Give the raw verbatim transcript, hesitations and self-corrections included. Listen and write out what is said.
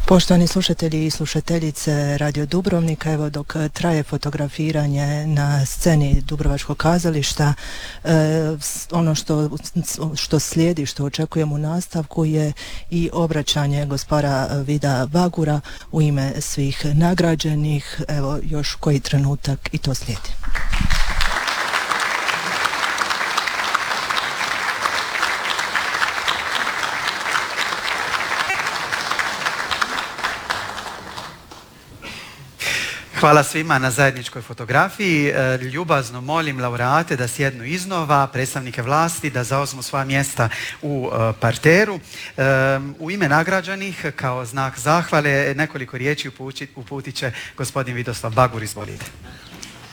Poštovani slušatelji i slušateljice Radio Dubrovnika, evo dok traje fotografiranje na sceni Dubrovačkog kazališta, e, ono što, što slijedi, što očekujemo u nastavku je i obraćanje gospara Vida Vagura u ime svih nagrađenih. Evo još koji trenutak i to slijedi. Hvala svima na zajedničkoj fotografiji. Ljubazno molim laureate da sjednu iznova, predstavnike vlasti da zauzmu svoja mjesta u parteru. U ime nagrađenih, kao znak zahvale, nekoliko riječi uputit će gospodin Vidoslav Bagur. Izvolite.